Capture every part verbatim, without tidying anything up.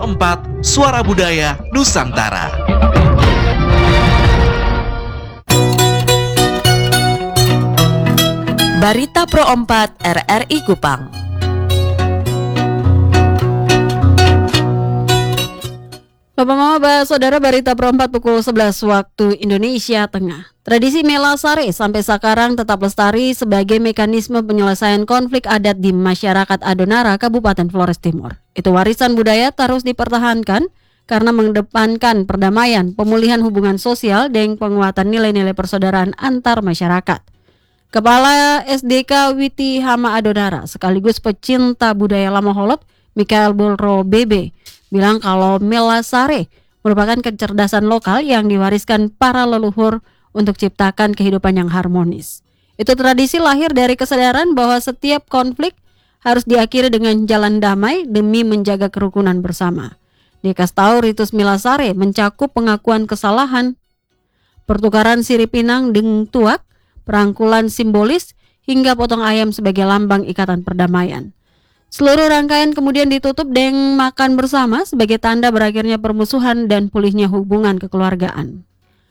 empat, Suara Budaya Nusantara. Barita Pro empat R R I Kupang. Bapak Mama, Bapak Saudara, Barita Pro empat pukul sebelas waktu Indonesia Tengah. Tradisi Melasare sampai sekarang tetap lestari sebagai mekanisme penyelesaian konflik adat di masyarakat Adonara, Kabupaten Flores Timur. Itu warisan budaya terus dipertahankan karena mengedepankan perdamaian, pemulihan hubungan sosial, dan penguatan nilai-nilai persaudaraan antar masyarakat. Kepala S D K Witi Hama Adonara sekaligus pecinta budaya Lama Holot, Mikael Boro B B, bilang kalau Melasare merupakan kecerdasan lokal yang diwariskan para leluhur untuk ciptakan kehidupan yang harmonis. Itu tradisi lahir dari kesadaran bahwa setiap konflik harus diakhiri dengan jalan damai demi menjaga kerukunan bersama. Dikasih tahu ritus Melasare mencakup pengakuan kesalahan, pertukaran sirip pinang dengan tuak, perangkulan simbolis, hingga potong ayam sebagai lambang ikatan perdamaian. Seluruh rangkaian kemudian ditutup dengan makan bersama sebagai tanda berakhirnya permusuhan dan pulihnya hubungan kekeluargaan.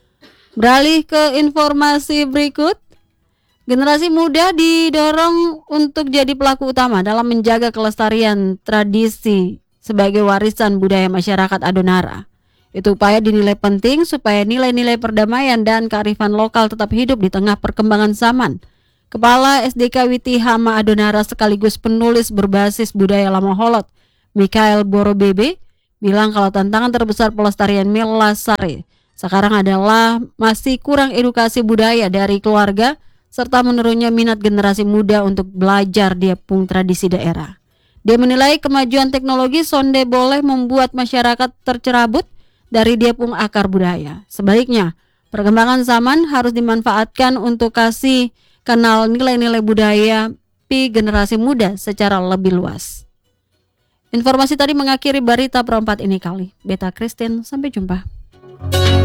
Beralih ke informasi berikut, generasi muda didorong untuk jadi pelaku utama dalam menjaga kelestarian tradisi sebagai warisan budaya masyarakat Adonara. Itu upaya dinilai penting supaya nilai-nilai perdamaian dan kearifan lokal tetap hidup di tengah perkembangan zaman. Kepala S D K Witi Hama Adonara sekaligus penulis berbasis budaya Lama Holot, Mikael Boro B B, bilang kalau tantangan terbesar pelestarian Melasare sekarang adalah masih kurang edukasi budaya dari keluarga serta menurunnya minat generasi muda untuk belajar diapung tradisi daerah. Dia menilai kemajuan teknologi sonde boleh membuat masyarakat tercerabut dari diapung akar budaya. Sebaliknya, perkembangan zaman harus dimanfaatkan untuk kasih kenal nilai-nilai budaya pi generasi muda secara lebih luas. Informasi tadi mengakhiri Barita Pro empat ini kali. Beta Christine, sampai jumpa.